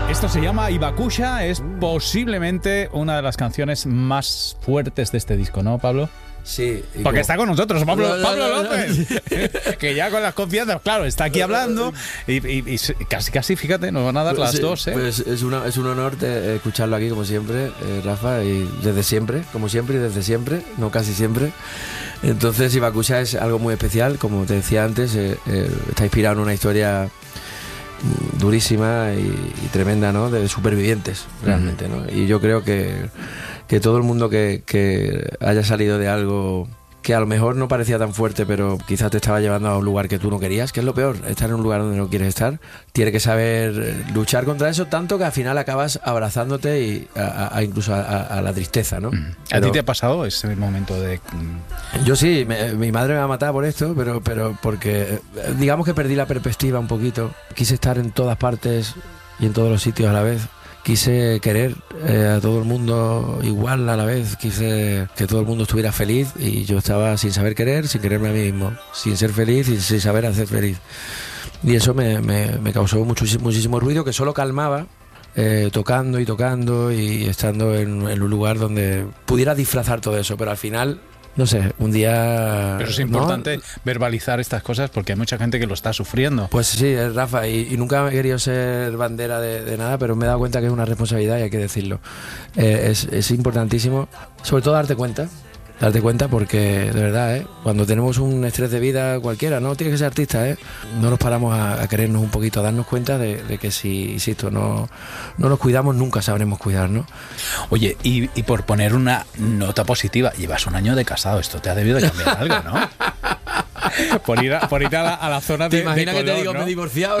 Esto se llama Hibakusha, es posiblemente una de las canciones más fuertes de este disco, ¿no, Pablo? Sí. Porque está con nosotros, Pablo López, que ya con las confianzas, claro, está aquí hablando y casi, fíjate, nos van a dar las dos, ¿eh? Pues es un honor escucharlo aquí, como siempre, Rafa, y desde siempre, como siempre y desde siempre, no casi siempre. Entonces, Hibakusha es algo muy especial, como te decía antes, está inspirado en una historia durísima y tremenda, ¿no? De supervivientes, realmente, ¿no? Y yo creo que todo el mundo que haya salido de algo que a lo mejor no parecía tan fuerte, pero quizás te estaba llevando a un lugar que tú no querías, que es lo peor, estar en un lugar donde no quieres estar, tiene que saber luchar contra eso, tanto que al final acabas abrazándote y incluso a la tristeza, ¿no? ¿A ti te ha pasado ese momento de...? Yo sí, mi madre me va a matar por esto, pero porque digamos que perdí la perspectiva un poquito, quise estar en todas partes y en todos los sitios a la vez. Quise querer a todo el mundo igual a la vez, quise que todo el mundo estuviera feliz y yo estaba sin saber querer, sin quererme a mí mismo, sin ser feliz y sin saber hacer feliz. Y eso me causó muchísimo ruido que solo calmaba tocando y estando en un lugar donde pudiera disfrazar todo eso, pero al final... No sé, un día... Pero es importante, ¿no?, verbalizar estas cosas porque hay mucha gente que lo está sufriendo. Pues sí, Rafa, y nunca he querido ser bandera de nada, pero me he dado cuenta que es una responsabilidad y hay que decirlo. Es importantísimo, sobre todo darte cuenta porque, de verdad, cuando tenemos un estrés de vida cualquiera, no tiene que ser artista, no nos paramos a querernos un poquito, a darnos cuenta de que si, insisto, no nos cuidamos, nunca sabremos cuidarnos. Oye, y por poner una nota positiva, llevas un año de casado, esto te ha debido de cambiar algo, ¿no? Por ir a la zona de... ¿Te imaginas de color, que te digo, ¿no? me he divorciado?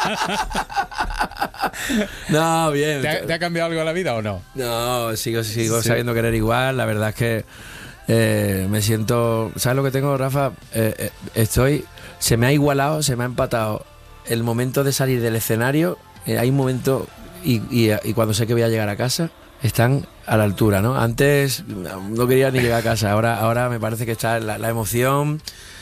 No, bien. ¿Te ha cambiado algo la vida o no? No, sigo sabiendo querer igual, la verdad es que me siento... ¿Sabes lo que tengo, Rafa? Se me ha igualado, se me ha empatado el momento de salir del escenario. Hay un momento y cuando sé que voy a llegar a casa están a la altura, ¿no? Antes no quería ni llegar a casa, ahora me parece que está la emoción,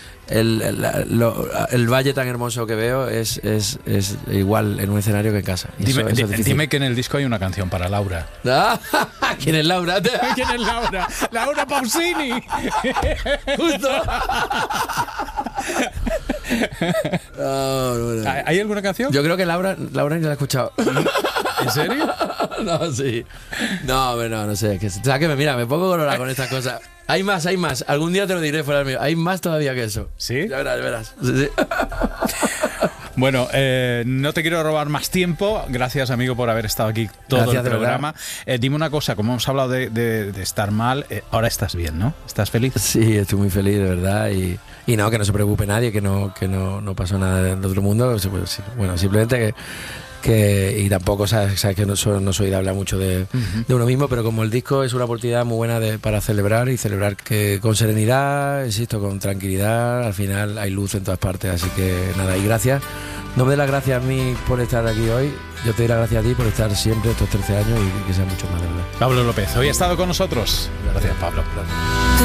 el valle tan hermoso que veo es igual en un escenario que en casa. Dime que en el disco hay una canción para Laura. ¿Quién es Laura? ¿Quién es Laura? ¡Laura Pausini! ¡Justo! No. ¿Hay alguna canción? Yo creo que Laura ni la he escuchado. ¿En serio? No, sí. No sé. ¿Sabes qué? Mira, me pongo colorado con estas cosas. Hay más. Algún día te lo diré fuera del mío. Hay más todavía que eso. ¿Sí? Ya verás. Sí. Bueno, no te quiero robar más tiempo. Gracias, amigo, por haber estado aquí todo el programa. Dime una cosa, como hemos hablado de estar mal, ahora estás bien, ¿no? ¿Estás feliz? Sí, estoy muy feliz, de verdad. Y no, que no se preocupe nadie, que no pasó nada del otro mundo. Bueno, simplemente y tampoco sabes que no soy de hablar mucho de uno mismo, pero como el disco es una oportunidad muy buena para celebrar que con serenidad, insisto, con tranquilidad, al final hay luz en todas partes, así que nada, y gracias. No me dé las gracias a mí por estar aquí hoy, yo te doy las gracias a ti por estar siempre estos 13 años y que sean mucho más, de verdad. Pablo López, hoy ha estado con nosotros. Gracias, Pablo. Gracias.